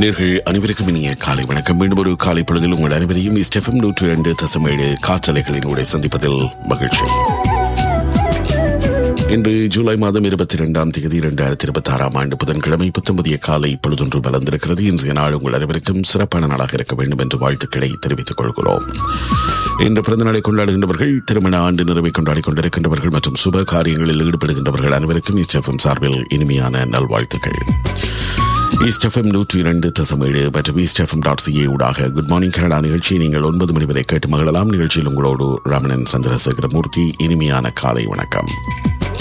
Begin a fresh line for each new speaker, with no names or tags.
நேர்கள் அனைவருக்கும் இனிய காலை வணக்கம். மீண்டும் ஒரு காலை பொழுதில் உங்கள் அனைவரையும் ஸ்டெஃபம் 102.7 காற்றலைகளின் ஊடே சந்திப்பதில் மகிழ்ச்சி. இன்று ஜூலை மாதம் 22ஆம் தேதி 2026ஆம் ஆண்டு புதன்கிழமை புத்தம்பதிய காலை பொழுதொன்று மலர்ந்திருக்கிறது. இன்றைய நாள் உங்கள் அனைவருக்கும் சிறப்பான நாளாக இருக்க வேண்டும் என்று வாழ்த்துக்களை தெரிவித்துக் கொள்கிறோம். இன்று பிறந்த நாளை கொண்டாடுகின்றவர்கள், திருமண ஆண்டு நிறைவை கொண்டாடிக் கொண்டிருக்கின்றவர்கள் மற்றும் சுப காரியங்களில் ஈடுபடுகின்றவர்கள் அனைவருக்கும் ஸ்டெஃபம் சார்பில் இனிமையான நல்வாழ்த்துக்கள். ஈஸ்டெஃபம் 102.7 மற்றும் ஈஸ்டெஃபம்.ca ஊடாக குட் மார்னிங் கனடா நிகழ்ச்சியை நீங்கள் 9 மணி வரை கேட்டு மகிழலாம். நிகழ்ச்சியில் உங்களோடு ரமணன் சந்திரசேகரமூர்த்தி. இனிமையான காலை வணக்கம்.